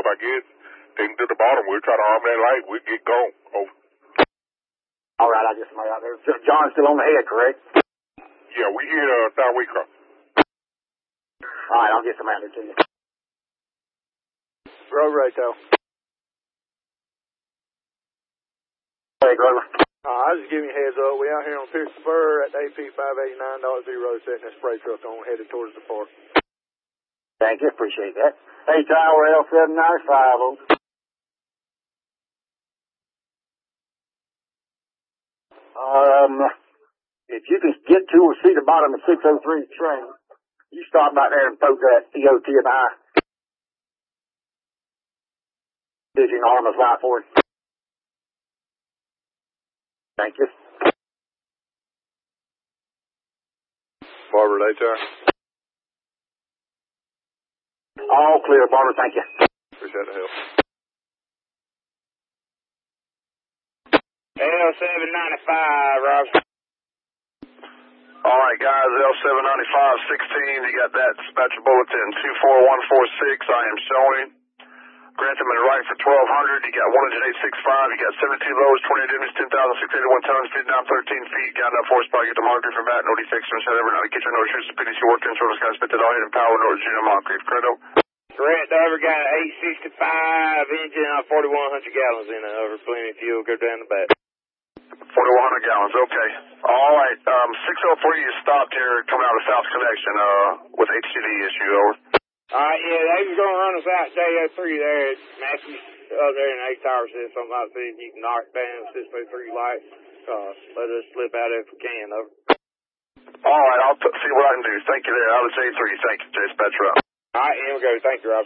I guess. Take him to the bottom. We'll try to arm that light. We'll get gone. Over. All right, I'll get somebody out there. John's still on the head, correct? Yeah, we hit South Waycross. All right, I'll get somebody out there to you. Road Rato. Hey, Grover. I was just giving you a heads up. We out here on Pierce Spur at AP 589 Road, setting a spray truck on, headed towards the park. Thank you, appreciate that. Hey, Tower L795. If you can get to or see the bottom of 603 train, you stop out there and poke that EOT and I. Digging armor's light for it. Thank you. Barber, later. All clear, Barber, thank you. Appreciate the help. L795, Rob. All right, guys, L795, 16, you got that dispatcher bulletin, 24146, I am showing. Grantham and right for 1200, you got 1 engine 865, you got 72 loads, 28 engines, 10,681 tons, feet down 13 feet, got enough horsepower, get the marker from that, no defects, no set ever, not a kitchen, no issues, PDC work, insurance, guys, spit it all in power, no Virginia, Moncrief, Credo. Correct, Over got an 865 engine on 4,100 gallons in it, over plenty of fuel, go down the back. 4,100 gallons, okay. All right, 603 is stopped here coming out of South Connection with HCD issue, over. Yeah, they was going to run us out JO3 there at Matthews up there in 8 Tower said something about saying you can knock down 603 lights. Let us slip out if we can, over. All right, I'll see what I can do. Thank you there. Out of J3, thank you, Dispatcher. All right, here we go. Thank you, Rob.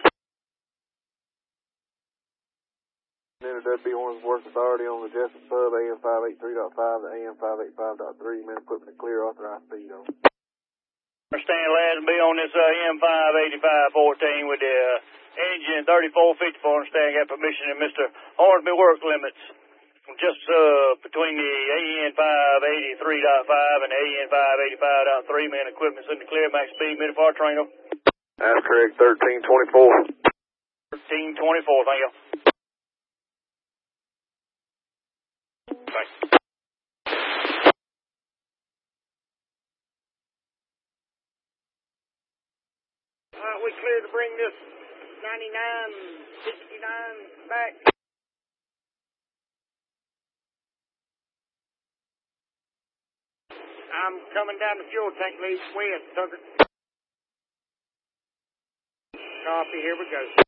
WB1's work authority on the Jessup sub, AM 583.5 to AM 585.3, man, equipment to clear, authorized speed on. Understand Lazenby on this AM 585.14 with the engine 3454. Understand got permission to Mr. Hornsby work limits just between the AN 583.5 and the AN 585.3, man, equipment's in the clear, max speed, mid-far train. That's correct, 1324. 1324, thank you. Thanks. We clear to bring this 9969 back. I'm coming down the fuel tank lead west, Tucker. Copy, here we go.